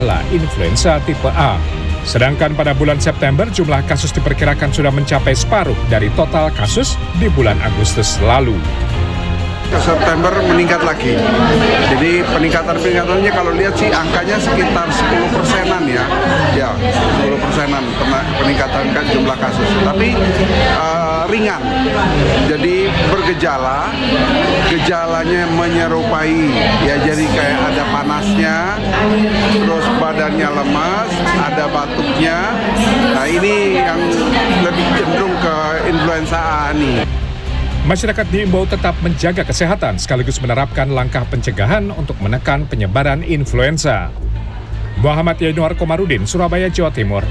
influenza tipe A. Sedangkan pada bulan September jumlah kasus diperkirakan sudah mencapai separuh dari total kasus di bulan Agustus lalu. September meningkat lagi. Jadi peningkatannya kalau lihat sih angkanya sekitar 10%-an ya. Ya, 10%-an peningkatan jumlah kasus. Tapi ringan. Jadi bergejala, gejalanya menyerupai ya, jadi kayak ada panasnya, terus badannya lemas, ada batuknya. Nah, ini yang lebih cenderung ke influenza A nih. Masyarakat diimbau tetap menjaga kesehatan sekaligus menerapkan langkah pencegahan untuk menekan penyebaran influenza. Muhammad Yanuar Komarudin, Surabaya, Jawa Timur.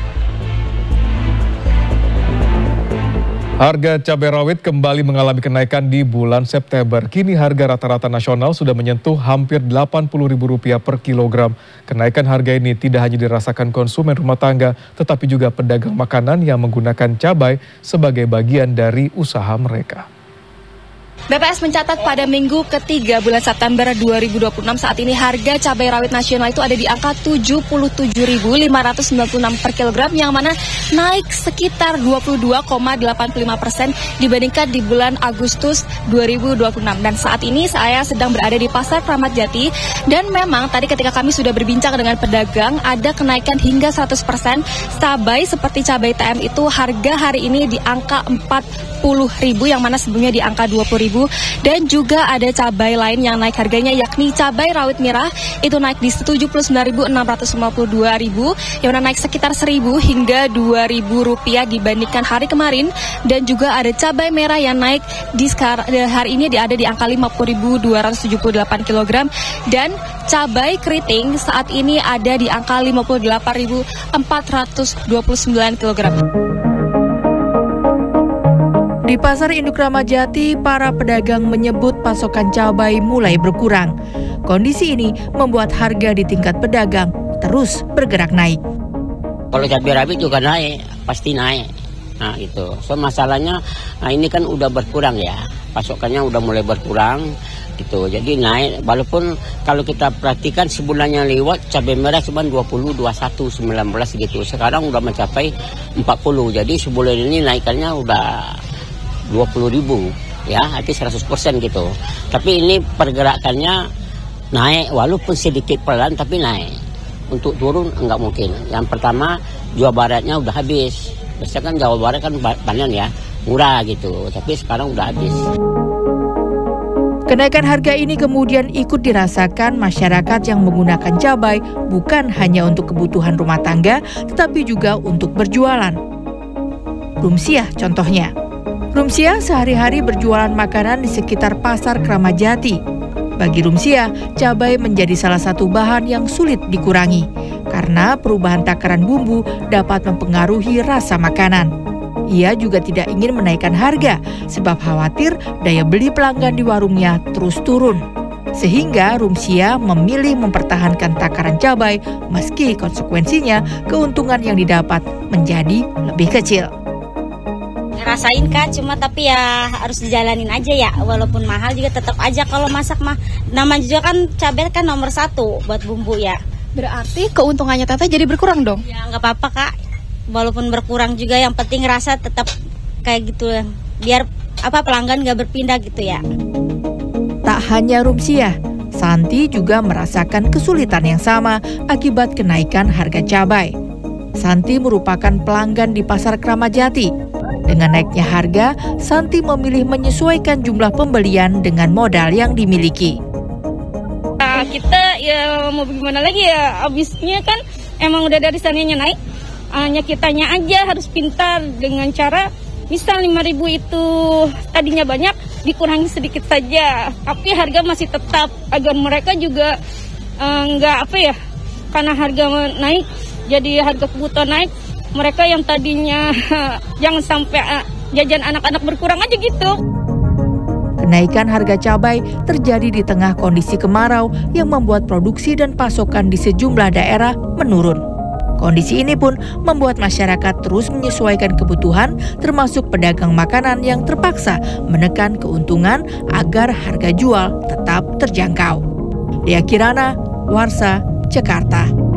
Harga cabai rawit kembali mengalami kenaikan di bulan September. Kini harga rata-rata nasional sudah menyentuh hampir Rp80.000 per kilogram. Kenaikan harga ini tidak hanya dirasakan konsumen rumah tangga, tetapi juga pedagang makanan yang menggunakan cabai sebagai bagian dari usaha mereka. BPS mencatat pada minggu ketiga bulan September 2026 saat ini harga cabai rawit nasional itu ada di angka Rp77.596 per kilogram, yang mana naik sekitar 22,85% dibandingkan di bulan Agustus 2026. Dan saat ini saya sedang berada di Pasar Kramat Jati, dan memang tadi ketika kami sudah berbincang dengan pedagang ada kenaikan hingga 100%. Cabai seperti cabai TM itu harga hari ini di angka Rp40.000, yang mana sebelumnya di angka Rp20.000. Dan juga ada cabai lain yang naik harganya, yakni cabai rawit merah itu naik di Rp79.652, yang mana naik sekitar Rp1.000 hingga Rp2.000 dibandingkan hari kemarin. Dan juga ada cabai merah yang naik di hari ini ada di angka Rp50.278 kg, dan cabai keriting saat ini ada di angka Rp58.429 kg. Di Pasar Induk Kramat Jati, para pedagang menyebut pasokan cabai mulai berkurang. Kondisi ini membuat harga di tingkat pedagang terus bergerak naik. Kalau cabai rawit juga naik, pasti naik. Nah itu, so masalahnya ini kan udah berkurang ya, pasokannya udah mulai berkurang gitu. Jadi naik, walaupun kalau kita perhatikan sebulan yang lewat cabai merah cuma 20, 21, 19 gitu. Sekarang udah mencapai 40, jadi sebulan ini naikannya udah 20.000 ya, arti 100% gitu. Tapi ini pergerakannya naik, walaupun sedikit pelan tapi naik. Untuk turun enggak mungkin. Yang pertama, Jawa Baratnya udah habis. Biasanya kan Jawa Barat kan panen ya, murah gitu. Tapi sekarang udah habis. Kenaikan harga ini kemudian ikut dirasakan masyarakat yang menggunakan cabai bukan hanya untuk kebutuhan rumah tangga, tetapi juga untuk berjualan. Rumsiah contohnya. Rumsiah sehari-hari berjualan makanan di sekitar Pasar Kramat Jati. Bagi Rumsiah, cabai menjadi salah satu bahan yang sulit dikurangi karena perubahan takaran bumbu dapat mempengaruhi rasa makanan. Ia juga tidak ingin menaikkan harga sebab khawatir daya beli pelanggan di warungnya terus turun. Sehingga Rumsiah memilih mempertahankan takaran cabai meski konsekuensinya keuntungan yang didapat menjadi lebih kecil. Rasain Kak, cuma tapi ya harus dijalanin aja ya, walaupun mahal juga tetap aja kalau masak mah. Namanya juga kan cabai kan nomor 1 buat bumbu ya. Berarti keuntungannya Teteh jadi berkurang dong? Ya nggak apa-apa Kak, walaupun berkurang juga yang penting rasa tetap kayak gitu, biar pelanggan nggak berpindah gitu ya. Tak hanya Rumsiah, Santi juga merasakan kesulitan yang sama akibat kenaikan harga cabai. Santi merupakan pelanggan di Pasar Kramat Jati. Dengan naiknya harga, Santi memilih menyesuaikan jumlah pembelian dengan modal yang dimiliki. Nah, kita ya mau gimana lagi ya, abisnya kan emang udah dari sananya naik. Hanya kitanya aja harus pintar dengan cara misal 5.000 itu tadinya banyak, dikurangi sedikit saja. Tapi harga masih tetap agar mereka juga karena harga naik, jadi harga kebutuhan naik. Mereka yang tadinya jangan sampai jajan anak-anak berkurang aja gitu. Kenaikan harga cabai terjadi di tengah kondisi kemarau yang membuat produksi dan pasokan di sejumlah daerah menurun. Kondisi ini pun membuat masyarakat terus menyesuaikan kebutuhan, termasuk pedagang makanan yang terpaksa menekan keuntungan agar harga jual tetap terjangkau. Dea Kirana, Warsa, Jakarta.